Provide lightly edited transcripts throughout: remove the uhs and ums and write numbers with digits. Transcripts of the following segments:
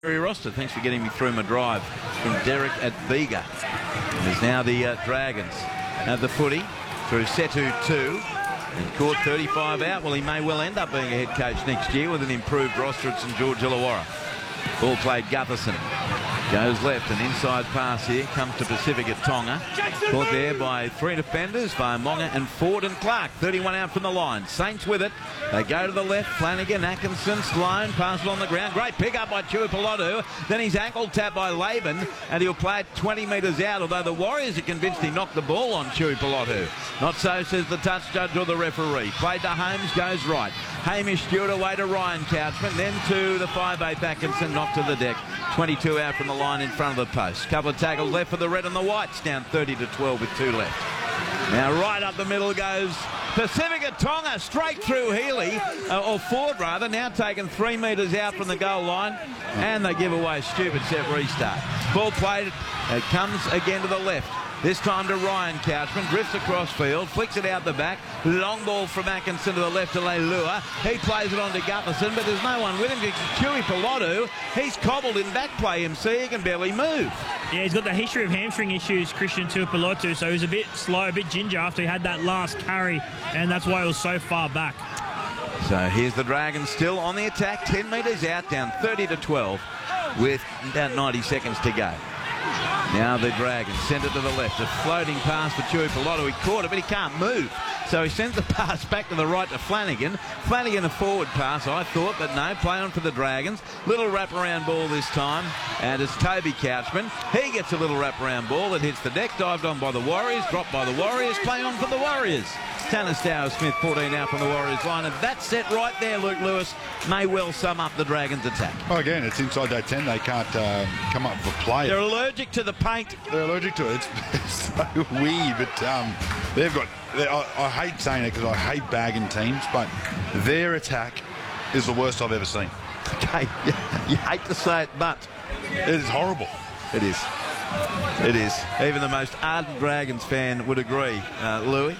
Roster, thanks for getting me through my drive from Derek at Bega. There's now the Dragons have the footy through Setu 2 and caught 35 out. Well, he may well end up being a head coach next year with an improved roster at St George Illawarra. Ball played Gutherson. Goes left, an inside pass here, comes to Pacifica Tonga. Caught there by three defenders, Monga and Ford and Clark. 31 out from the line. Saints with it. They go to the left. Flanagan, Atkinson, Sloan, pass it on the ground. Great pick up by Tuipulotu. Then he's ankle tapped by Laban, and he'll play it 20 metres out, although the Warriors are convinced he knocked the ball on Tuipulotu. Not so, says the touch judge or the referee. Played to Holmes, goes right. Hamish Stewart away to Ryan Couchman, then to the 5'8" Atkinson, knocked to the deck. 22 out from the line in front of the post. Couple of tackles left for the red and the whites, down 30-12 with 2 left. Now right up the middle goes Pacifica Tonga, straight through Healy, or Ford rather, now taken 3 metres out from the goal line, and they give away a stupid set restart. Ball played, it comes again to the left. This time to Ryan Couchman, drifts across field, flicks it out the back. Long ball from Atkinson to the left to Leilua. He plays it on to Gutherson, but there's no one with him. Tuipulotu, he's cobbled in back play, MC. He can barely move. Yeah, he's got the history of hamstring issues, Christian Tuipulotu, so he's a bit slow, a bit ginger after he had that last carry, and that's why he was so far back. So here's the Dragons still on the attack, 10 metres out, down 30-12 with about 90 seconds to go. Now the Dragons send it to the left. A floating pass for Tuipulotu. He caught it, but he can't move. So he sends the pass back to the right to Flanagan. Flanagan a forward pass, I thought, but no, play on for the Dragons. Little wraparound ball this time, and it's Toby Couchman. He gets a little wraparound ball that hits the deck, dived on by the Warriors, dropped by the Warriors, play on for the Warriors. Tanner Stowers-Smith 14 out from the Warriors line, and that set right there, Luke Lewis, may well sum up the Dragons' attack. Oh, again, it's inside that 10. They can't come up with a play. They're allergic to the paint. They're allergic to it. It's so weird, but they've got... I hate saying it because I hate bagging teams, but their attack is the worst I've ever seen. Okay, you hate to say it, but... it is horrible. It is. It is. Even the most ardent Dragons fan would agree, Louis.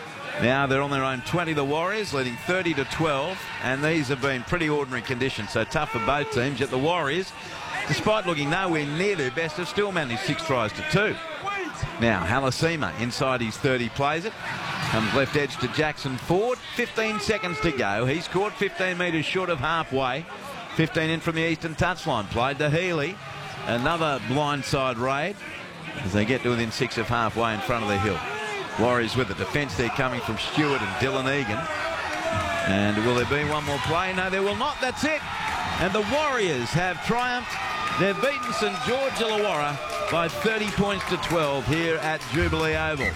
Now they're on their own 20, the Warriors, leading 30-12, and these have been pretty ordinary conditions, so tough for both teams. Yet the Warriors, despite looking nowhere near their best, have still managed 6 tries to 2. Now Halasima inside his 30 plays it. Comes left edge to Jackson Ford. 15 seconds to go. He's caught 15 metres short of halfway. 15 in from the eastern touchline. Played to Healy. Another blindside raid as they get to within 6 of halfway in front of the hill. Warriors with the defence there coming from Stewart and Dylan Egan. And will there be one more play? No, there will not. That's it. And the Warriors have triumphed. They've beaten St George Illawarra by 30 points to 12 here at Jubilee Oval.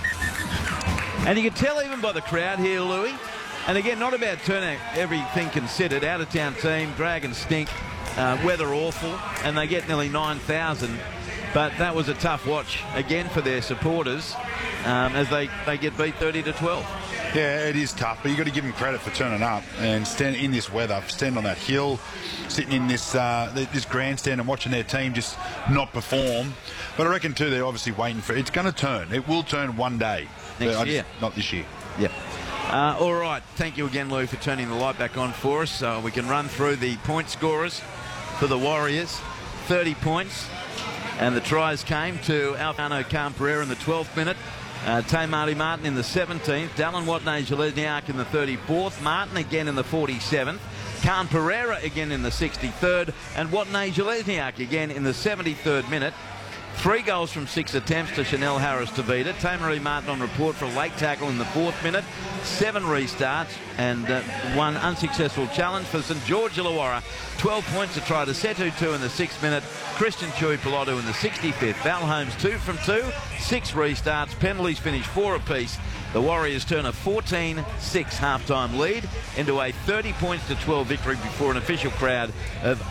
And you can tell even by the crowd here, Louis, and again, not about turnout, everything considered, out-of-town team, Dragons stink, weather awful, and they get nearly 9,000. But that was a tough watch, again, for their supporters as they get beat 30-12. Yeah, it is tough, but you've got to give them credit for turning up and stand in this weather, stand on that hill, sitting in this this grandstand and watching their team just not perform. But I reckon, too, they're obviously waiting for it. It's going to turn. It will turn one day. Next year. Not this year. Yep. All right. Thank you again, Lou, for turning the light back on for us. So we can run through the point scorers for the Warriors. 30 points. And the tries came to Alfano Khan-Pereira in the 12th minute. Marty Martin in the 17th. Dallin Watney-Jelezniak in the 34th. Martin again in the 47th. Khan-Pereira again in the 63rd. And Watney-Jelezniak again in the 73rd minute. 3 goals from 6 attempts to Chanel Harris-Tavita. Tamari Martin on report for a late tackle in the 4th minute. 7 restarts and 1 unsuccessful challenge for St George Illawarra. 12 points to try to Setu 2 in the 6th minute. Christian Tuipulotu in the 65th. Val Holmes 2 from 2. 6 restarts. Penalties finish 4 apiece. The Warriors turn a 14-6 halftime lead into a 30 points to 12 victory before an official crowd of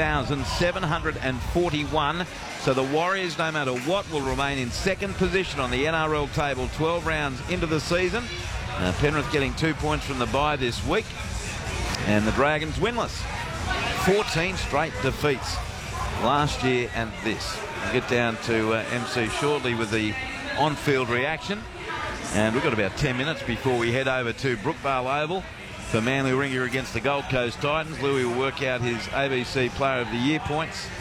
8,741. So the Warriors, no matter what, will remain in 2nd position on the NRL table 12 rounds into the season. Penrith getting 2 points from the bye this week. And the Dragons winless. 14 straight defeats last year and this. We'll get down to MC shortly with the on-field reaction. And we've got about 10 minutes before we head over to Brookvale Oval for Manly Ringer against the Gold Coast Titans. Louis will work out his ABC Player of the Year points.